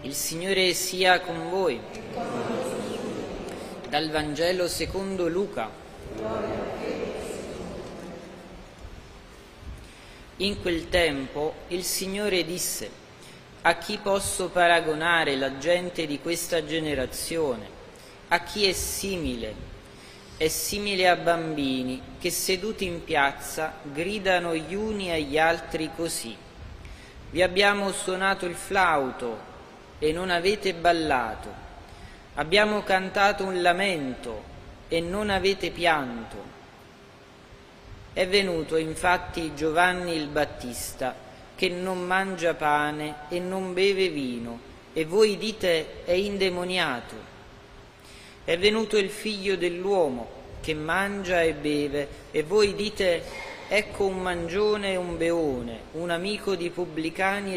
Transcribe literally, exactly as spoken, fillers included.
Il Signore sia con voi. Dal Vangelo secondo Luca. In quel tempo il Signore disse: a chi posso paragonare la gente di questa generazione? A chi è simile? È simile a bambini che seduti in piazza gridano gli uni agli altri così: vi abbiamo suonato il flauto e non avete ballato, abbiamo cantato un lamento e non avete pianto. È venuto infatti Giovanni il Battista, che non mangia pane e non beve vino, e voi dite è indemoniato. È venuto il Figlio dell'uomo, che mangia e beve, e voi dite ecco un mangione e un beone, un amico di pubblicani